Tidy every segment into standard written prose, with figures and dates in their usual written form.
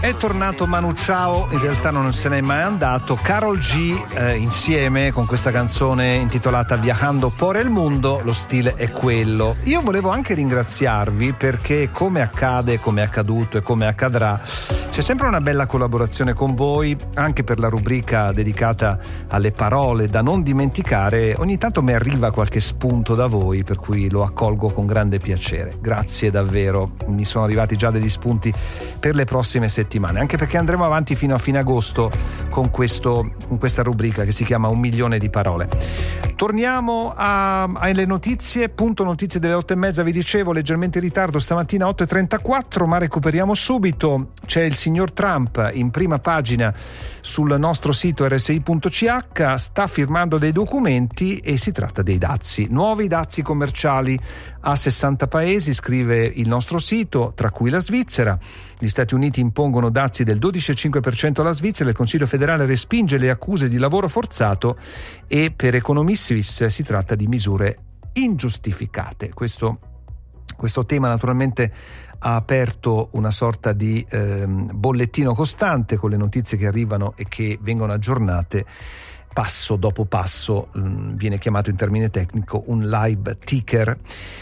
È tornato Manu Chao, in realtà non se n'è mai andato. Karol G insieme con questa canzone intitolata Viajando por el Mundo, lo stile è quello. Io volevo anche ringraziarvi perché, come accade, come è accaduto e come accadrà, c'è sempre una bella collaborazione con voi, anche per la rubrica dedicata alle parole da non dimenticare. Ogni tanto mi arriva qualche spunto da voi, per cui lo accolgo con grande piacere. Grazie davvero, mi sono arrivati già degli spunti per le prossime settimane, anche perché andremo avanti fino a fine agosto con questa rubrica che si chiama 1 milione di parole. Torniamo alle notizie, punto notizie delle 8:30, vi dicevo, leggermente in ritardo stamattina 8:34, ma recuperiamo subito. C'è il signor Trump in prima pagina sul nostro sito rsi.ch, sta firmando dei documenti e si tratta dei dazi, nuovi dazi commerciali a 60 paesi, scrive il nostro sito, tra cui la Svizzera. Gli Stati Uniti impongono dazi del 12,5% alla Svizzera, il Consiglio federale respinge le accuse di lavoro forzato e per Economissuisse si tratta di misure ingiustificate. Questo tema naturalmente ha aperto una sorta di bollettino costante con le notizie che arrivano e che vengono aggiornate passo dopo passo, viene chiamato in termine tecnico un live ticker.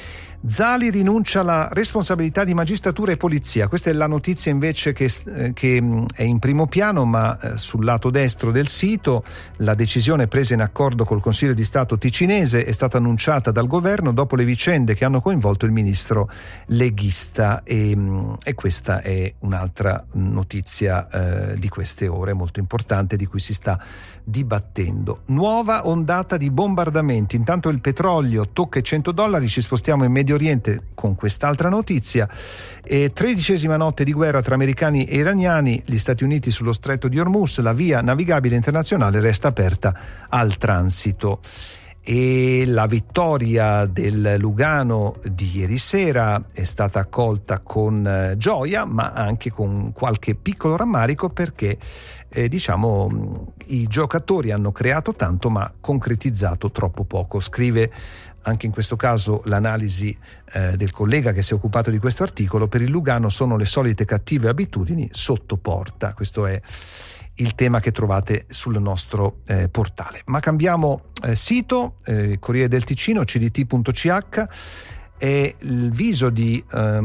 Zali rinuncia alla responsabilità di magistratura e polizia. Questa è la notizia invece che è in primo piano, ma sul lato destro del sito la decisione presa in accordo col Consiglio di Stato ticinese è stata annunciata dal governo dopo le vicende che hanno coinvolto il ministro leghista e questa è un'altra notizia di queste ore molto importante di cui si sta dibattendo. Nuova ondata di bombardamenti, intanto il petrolio tocca i $100, ci spostiamo in Medio Oriente con quest'altra notizia. 13ª notte di guerra tra americani e iraniani, gli Stati Uniti sullo stretto di Hormuz, la via navigabile internazionale resta aperta al transito. E la vittoria del Lugano di ieri sera è stata accolta con gioia, ma anche con qualche piccolo rammarico, perché i giocatori hanno creato tanto ma concretizzato troppo poco. Scrive anche in questo caso l'analisi del collega che si è occupato di questo articolo: per il Lugano sono le solite cattive abitudini sotto porta. Questo è il tema che trovate sul nostro portale. Ma cambiamo sito, Corriere del Ticino, cdt.ch, è il viso di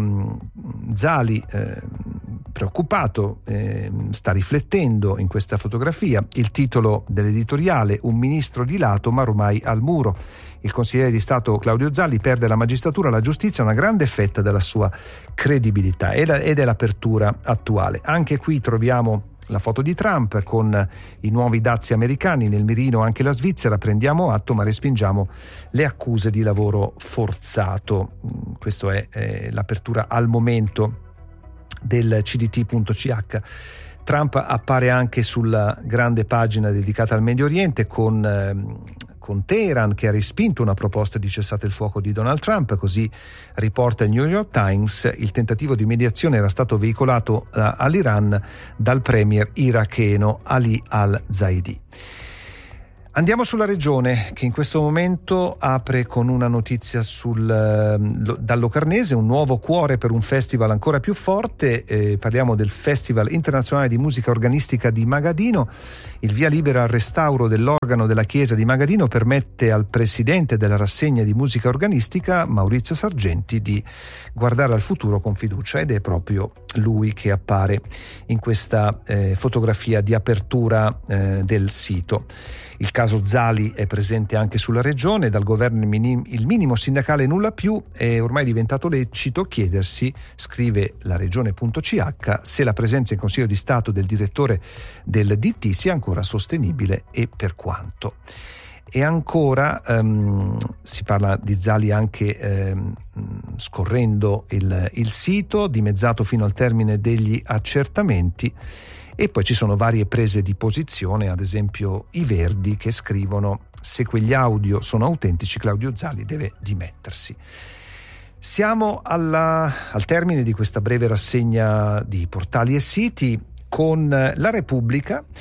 Zali preoccupato, sta riflettendo in questa fotografia. Il titolo dell'editoriale: un ministro di lato ma ormai al muro. Il consigliere di Stato Claudio Zali perde la magistratura, la giustizia, una grande fetta della sua credibilità ed è l'apertura attuale. Anche qui troviamo la foto di Trump con i nuovi dazi americani, nel mirino anche la Svizzera. Prendiamo atto ma respingiamo le accuse di lavoro forzato. Questo è l'apertura al momento del cdt.ch. Trump appare anche sulla grande pagina dedicata al Medio Oriente con Teheran che ha respinto una proposta di cessate il fuoco di Donald Trump, così riporta il New York Times. Il tentativo di mediazione era stato veicolato all'Iran dal premier iracheno Ali al-Zaidi. Andiamo sulla regione, che in questo momento apre con una notizia dal Locarnese, un nuovo cuore per un festival ancora più forte. Parliamo del Festival Internazionale di Musica Organistica di Magadino. Il via libera al restauro dell'organo della chiesa di Magadino permette al presidente della rassegna di musica organistica, Maurizio Sargenti, di guardare al futuro con fiducia, ed è proprio lui che appare in questa fotografia di apertura del sito. Il caso Zali è presente anche sulla regione, dal governo il minimo sindacale nulla più, è ormai diventato lecito chiedersi, scrive la regione.ch, se la presenza in Consiglio di Stato del direttore del DT sia ancora sostenibile e per quanto. E ancora si parla di Zali anche scorrendo il sito, dimezzato fino al termine degli accertamenti. E poi ci sono varie prese di posizione, ad esempio i Verdi che scrivono: se quegli audio sono autentici Claudio Zali deve dimettersi. Siamo al termine di questa breve rassegna di portali e siti con La Repubblica,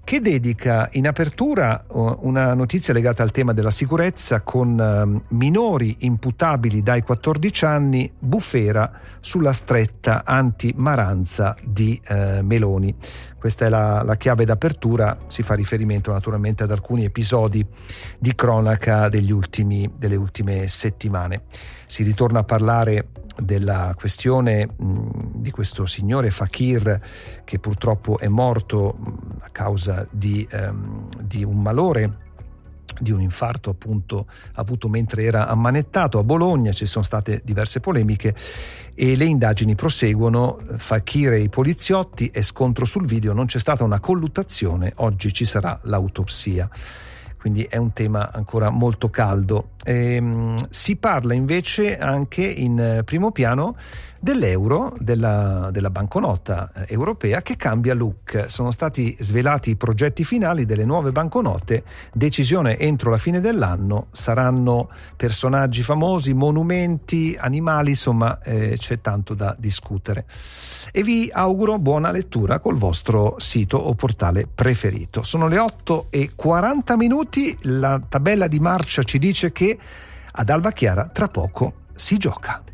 che dedica in apertura una notizia legata al tema della sicurezza con minori imputabili dai 14 anni, bufera sulla stretta anti-Maranza di Meloni. Questa è la chiave d'apertura, si fa riferimento naturalmente ad alcuni episodi di cronaca delle ultime settimane. Si ritorna a parlare della questione di questo signore Fakir che purtroppo è morto a causa di un malore, di un infarto appunto avuto mentre era ammanettato a Bologna. Ci sono state diverse polemiche e le indagini proseguono. Fakir e i poliziotti, e scontro sul video, non c'è stata una colluttazione, oggi ci sarà l'autopsia. Quindi è un tema ancora molto caldo. Si parla invece anche in primo piano dell'euro, della banconota europea che cambia look. Sono stati svelati i progetti finali delle nuove banconote, decisione entro la fine dell'anno. Saranno personaggi famosi, monumenti, animali, insomma c'è tanto da discutere. E vi auguro buona lettura col vostro sito o portale preferito. Sono le 8:40, la tabella di marcia ci dice che ad Alba Chiara tra poco si gioca.